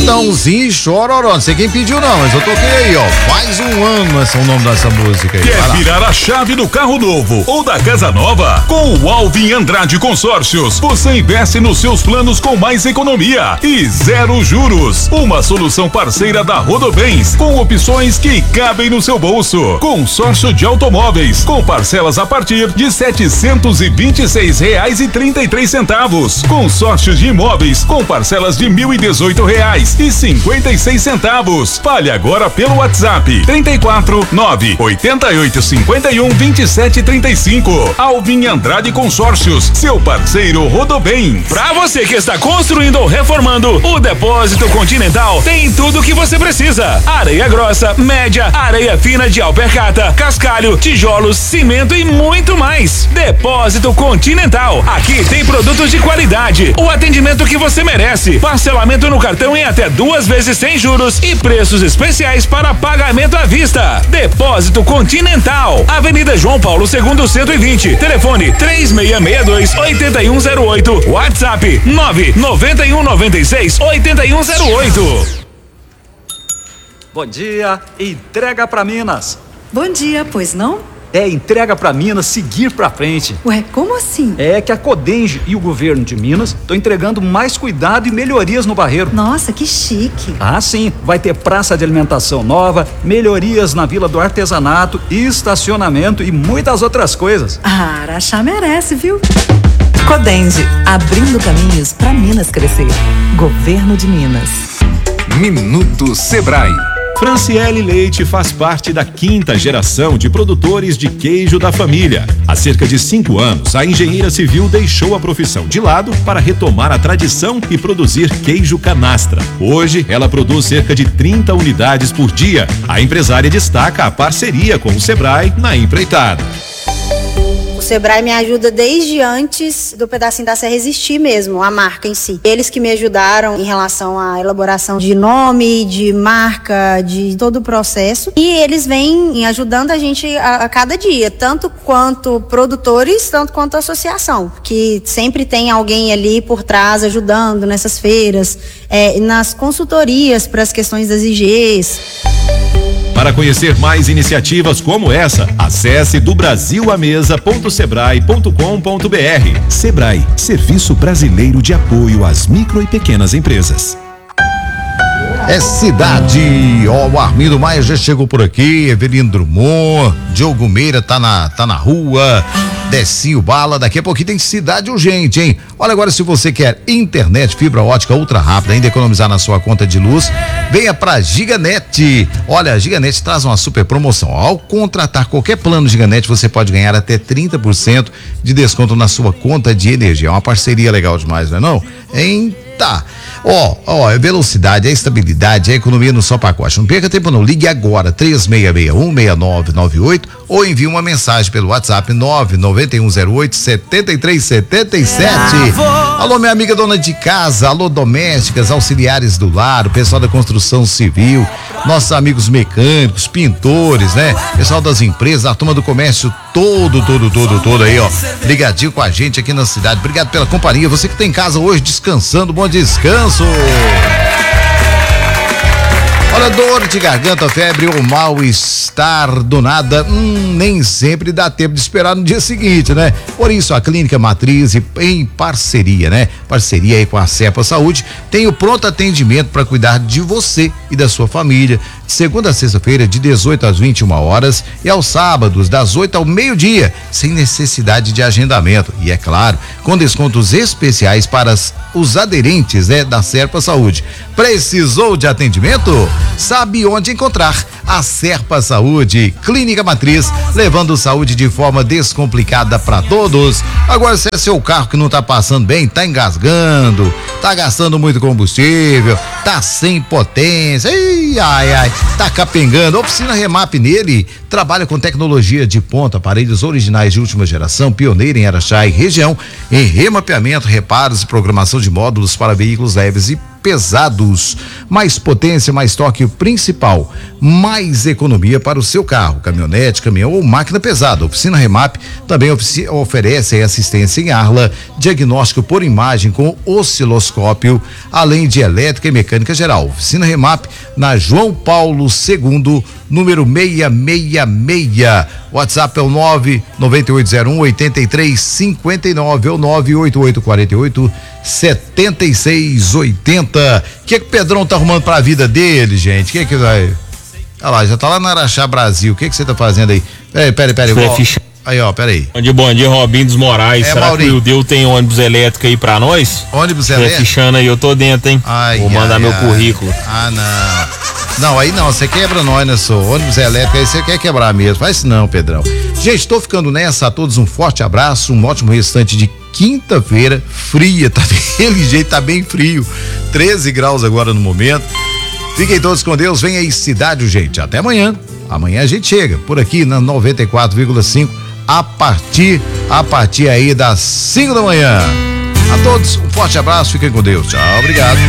Chitãozinho e Chororó. Não sei quem pediu não, mas eu toquei aí, ó. Faz um ano esse é o nome dessa música aí. Quer virar a chave do carro novo ou da casa nova? Com o Alvin Andrade Consórcios, você investe nos seus planos com mais economia e zero juros. Uma solução parceira da Rodobens, com opções que cabem no seu bolso. Consórcio de automóveis, com parcelas a partir de R$726,33. Consórcio de imóveis, com parcelas de R$1.018,56. Fale agora pelo WhatsApp 34 988 51 27 35. Alvin Andrade Consórcios, seu parceiro Rodobens. Pra você que está construindo ou reformando, o Depósito Continental tem tudo o que você precisa: areia grossa, média, areia fina de alpercata, cascalho, tijolos, cimento e muito mais. Depósito Continental. Aqui tem produtos de qualidade, o atendimento que você merece, parcelamento no cartão em até 2 vezes sem juros e preços especiais para pagamento à vista. Depósito Continental, Avenida João Paulo II 120, telefone 3662-8108, WhatsApp 99196-8108. Bom dia, entrega pra Minas. Bom dia, pois não? É, entrega pra Minas, seguir pra frente. Ué, como assim? É que a Codenge e o governo de Minas estão entregando mais cuidado e melhorias no Barreiro. Nossa, que chique. Ah, sim, vai ter praça de alimentação nova, melhorias na Vila do Artesanato, estacionamento e muitas outras coisas. Ah, Araxá merece, viu? Codenge, abrindo caminhos para Minas crescer. Governo de Minas. Minuto Sebrae. Franciele Leite faz parte da 5ª geração de produtores de queijo da família. Há cerca de 5 anos, a engenheira civil deixou a profissão de lado para retomar a tradição e produzir queijo canastra. Hoje, ela produz cerca de 30 unidades por dia. A empresária destaca a parceria com o Sebrae na empreitada. O Sebrae me ajuda desde antes do Pedacinho da Serra existir mesmo, a marca em si. Eles que me ajudaram em relação à elaboração de nome, de marca, de todo o processo. E eles vêm ajudando a gente a cada dia, tanto quanto produtores, tanto quanto associação. Que sempre tem alguém ali por trás ajudando nessas feiras, nas consultorias para as questões das IGs. Para conhecer mais iniciativas como essa, acesse dobrazilamesa.sebrae.com.br. Sebrae, Serviço Brasileiro de Apoio às Micro e Pequenas Empresas. É cidade, ó, o Armindo Maia já chegou por aqui, Evelino Drummond, Diogo Meira tá na rua, Decinho Bala, daqui a pouquinho tem cidade urgente, hein? Olha, agora se você quer internet, fibra ótica ultra rápida, ainda economizar na sua conta de luz, venha pra Giganet. Olha, a Giganet traz uma super promoção. Ao contratar qualquer plano Giganet, você pode ganhar até 30% de desconto na sua conta de energia. É uma parceria legal demais, não é não? Tá. É velocidade, é estabilidade, é economia no só pacote. Não perca tempo não, ligue agora 3661-6998 ou envie uma mensagem pelo WhatsApp 99108-7377. Alô, minha amiga dona de casa, alô, domésticas, auxiliares do lar, o pessoal da construção civil, nossos amigos mecânicos, pintores, né? Pessoal das empresas, a turma do comércio todo aí, ó, ligadinho com a gente aqui na cidade. Obrigado pela companhia. Você que tá em casa hoje descansando, bom descanso. Olha, dor de garganta, febre ou mal-estar do nada, nem sempre dá tempo de esperar no dia seguinte, né? Por isso, a Clínica Matriz, em parceria, né? Parceria aí com a Serpa Saúde, tem o pronto atendimento para cuidar de você e da sua família, de segunda a sexta-feira, de 18 às 21 horas e aos sábados, das 8 ao meio-dia, sem necessidade de agendamento. E é claro, com descontos especiais para os aderentes, né, da Serpa Saúde. Precisou de atendimento? Sabe onde encontrar? A Serpa Saúde, Clínica Matriz, levando saúde de forma descomplicada para todos. Agora, se é seu carro que não tá passando bem, tá engasgando, tá gastando muito combustível, tá sem potência, tá capengando, Oficina Remap nele, trabalha com tecnologia de ponta, aparelhos originais de última geração, pioneira em Araxá e região, em remapeamento, reparos e programação de módulos para veículos leves e pesados. Mais potência, mais torque, o principal, mais economia para o seu carro, caminhonete, caminhão ou máquina pesada. Oficina Remap também oferece assistência em Arla, diagnóstico por imagem com osciloscópio, além de elétrica e mecânica geral. Oficina Remap na João Paulo II, número 666. WhatsApp é o 99801-8359 ou 98848-7680. O que o Pedrão tá arrumando pra vida dele, gente? O que vai? Olha lá, já tá lá na Araxá, Brasil. O que você tá fazendo aí? Peraí. Aí, ó, peraí. Bom dia, Robinho dos Moraes. Será Maurinho, que o Ildeu tem ônibus elétrico aí pra nós? Ônibus elétrico? Fichando aí, eu tô dentro, hein? Vou mandar meu currículo. Não. Não, aí não, você quebra nós, né, só? Ônibus elétrico aí você quer quebrar mesmo. Faz isso não, Pedrão. Gente, tô ficando nessa. A todos um forte abraço, um ótimo restante de quinta-feira. Fria, tá daquele jeito, tá bem frio. 13 graus agora no momento. Fiquem todos com Deus. Vem aí, Cidade, gente. Até amanhã. Amanhã a gente chega por aqui na 94,5 a partir aí das 5 da manhã. A todos um forte abraço. Fiquem com Deus. Tchau, obrigado.